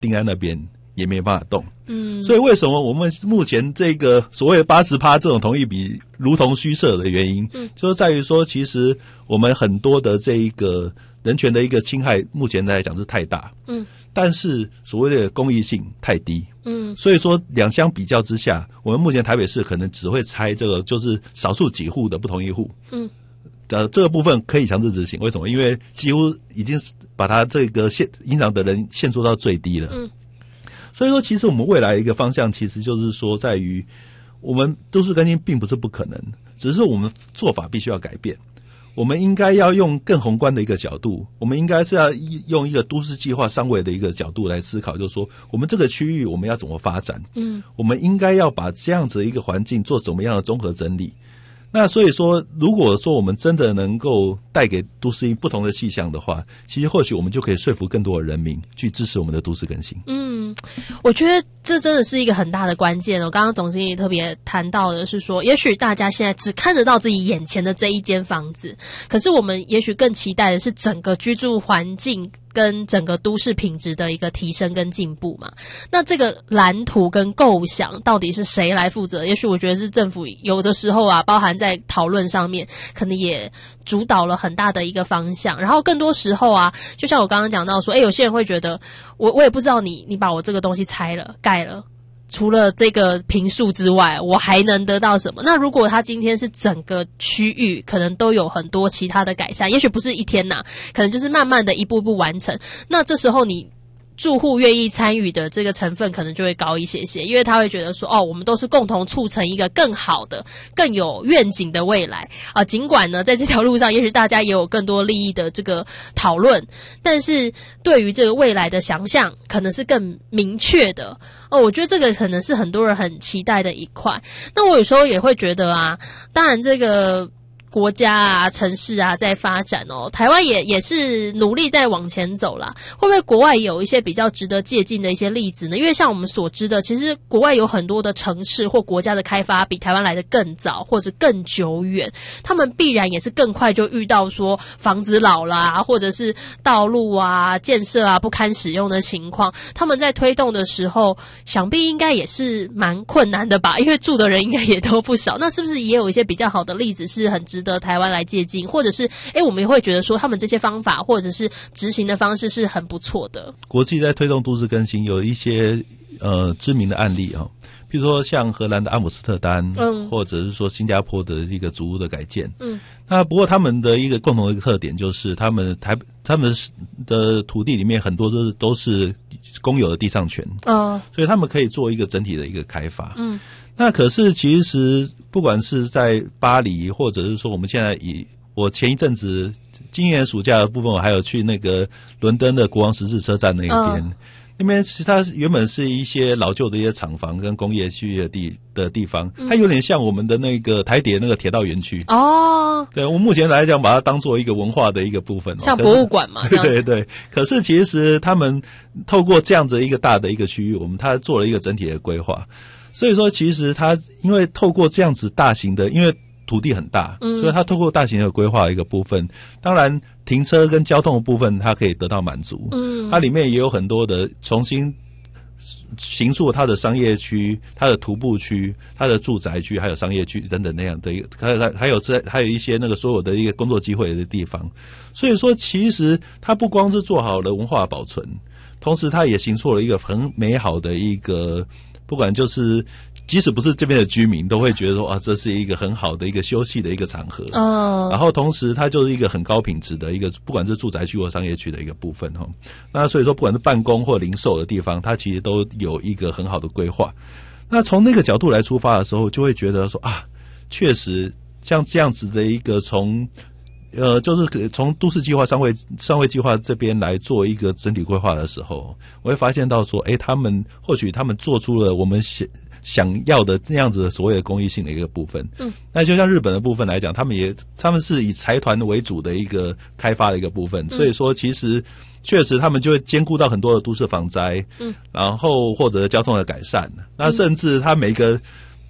定在那边也没办法动。所以为什么我们目前这个所谓的 80% 这种同意比如同虚设的原因，就是在于说其实我们很多的这一个人权的一个侵害目前来讲是太大，但是所谓的公益性太低，所以说两相比较之下，我们目前台北市可能只会拆这个就是少数几户的不同意户，这个部分可以强制执行。为什么？因为几乎已经把它这个影响的人限缩到最低了。所以说其实我们未来一个方向其实就是说在于我们都市更新并不是不可能，只是我们做法必须要改变。我们应该要用更宏观的一个角度，我们应该是要用一个都市计划商委的一个角度来思考，就是说我们这个区域我们要怎么发展，我们应该要把这样子的一个环境做怎么样的综合整理。那所以说如果说我们真的能够带给都市不同的气象的话，其实或许我们就可以说服更多的人民去支持我们的都市更新。 我觉得这真的是一个很大的关键哦。刚刚总经理特别谈到的是说，也许大家现在只看得到自己眼前的这一间房子，可是我们也许更期待的是整个居住环境跟整个都市品质的一个提升跟进步嘛。那这个蓝图跟构想到底是谁来负责？也许我觉得是政府有的时候啊，包含在讨论上面可能也主导了很大的一个方向，然后更多时候啊，就像我刚刚讲到说，有些人会觉得我也不知道你把我这个东西拆了盖了，除了这个坪数之外，我还能得到什么？那如果他今天是整个区域可能都有很多其他的改善，也许不是一天呐，可能就是慢慢的一步一步完成，那这时候你住户愿意参与的这个成分可能就会高一些些，因为他会觉得说我们都是共同促成一个更好的更有愿景的未来啊。尽管呢在这条路上也许大家也有更多利益的这个讨论，但是对于这个未来的想象可能是更明确的我觉得这个可能是很多人很期待的一块。那我有时候也会觉得啊，当然这个国家啊城市啊在发展台湾也是努力在往前走啦。会不会国外有一些比较值得借鉴的一些例子呢？因为像我们所知的，其实国外有很多的城市或国家的开发比台湾来得更早或者更久远，他们必然也是更快就遇到说房子老啦，或者是道路啊建设啊不堪使用的情况，他们在推动的时候想必应该也是蛮困难的吧，因为住的人应该也都不少。那是不是也有一些比较好的例子是很值得台湾来借鉴，或者是我们也会觉得说他们这些方法或者是执行的方式是很不错的？国际在推动都市更新有一些知名的案例比如说像荷兰的阿姆斯特丹，或者是说新加坡的一个祖屋的改建，那不过他们的一个共同的一个特点就是他们的土地里面很多都是公有的地上权，所以他们可以做一个整体的一个开发。那可是其实不管是在巴黎，或者是说我们现在我前一阵子今年暑假的部分，我还有去那个伦敦的国王十字车站那边，那边其实它原本是一些老旧的一些厂房跟工业区的地方，它有点像我们的那个台铁那个铁道园区。对，我目前来讲把它当做一个文化的一个部分，像博物馆嘛。对对。可是其实他们透过这样子一个大的一个区域，他做了一个整体的规划。所以说其实他因为透过这样子大型的，因为土地很大，所以他透过大型的规划一个部分，当然停车跟交通的部分它可以得到满足，它里面也有很多的重新形塑它的商业区、它的徒步区、它的住宅区还有商业区等等那样的一个，还有一些那个所有的一个工作机会的地方。所以说其实它不光是做好了文化保存，同时它也形塑了一个很美好的一个，不管就是即使不是这边的居民都会觉得说这是一个很好的一个休憩的一个场合，然后同时它就是一个很高品质的一个，不管是住宅区或商业区的一个部分那所以说不管是办公或零售的地方，它其实都有一个很好的规划。那从那个角度来出发的时候，就会觉得说确实像这样子的一个就是从都市计划商会计划这边来做一个整体规划的时候，我会发现到说或许他们做出了我们想要的这样子的所谓的公益性的一个部分。那就像日本的部分来讲，他们是以财团为主的一个开发的一个部分，所以说其实确实他们就会兼顾到很多的都市防灾，然后或者交通的改善，那甚至他每个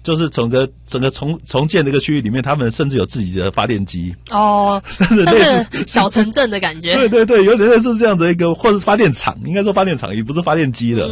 就是整个重建这个区域里面，他们甚至有自己的发电机哦，像个小城镇的感觉。 对对对，有点类似这样的一个，或者发电厂，应该说发电厂也不是发电机了。